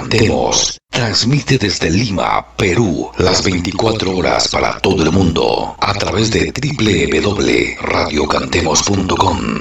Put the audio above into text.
Cantemos transmite desde Lima, Perú, las 24 horas para todo el mundo a través de www.radiocantemos.com.